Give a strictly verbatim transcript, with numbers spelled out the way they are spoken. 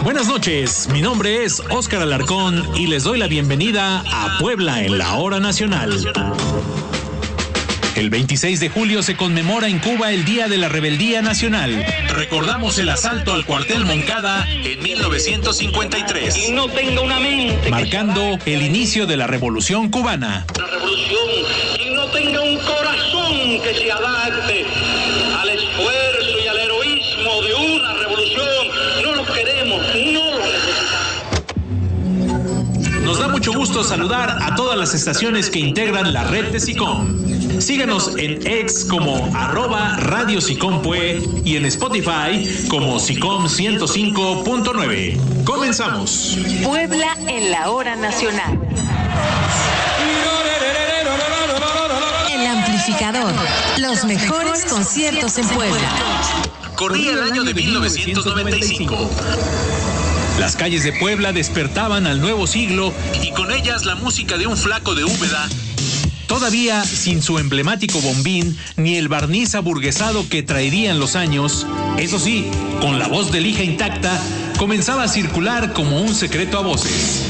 Buenas noches, mi nombre es Óscar Alarcón y les doy la bienvenida a Puebla en la Hora Nacional. El veintiséis de julio se conmemora en Cuba el Día de la Rebeldía Nacional. Recordamos el asalto al cuartel Moncada en mil novecientos cincuenta y tres, y no tenga una mente marcando el inicio de la Revolución Cubana. La revolución, y no tenga un corazón que se adapte al esfuerzo y al heroísmo de una revolución. No lo queremos, no lo necesitamos. Nos da mucho gusto saludar a todas las estaciones que integran la red de SICOM. Síganos en X como arroba Radio SICOM Pue y en Spotify como SICOM ciento cinco punto nueve. Comenzamos. Puebla en la Hora Nacional. El amplificador. Los mejores conciertos en Puebla. Corría el año de mil novecientos noventa y cinco. Las calles de Puebla despertaban al nuevo siglo y con ellas la música de un flaco de Úbeda, todavía sin su emblemático bombín ni el barniz aburguesado que traerían los años. Eso sí, con la voz de lija intacta, comenzaba a circular como un secreto a voces.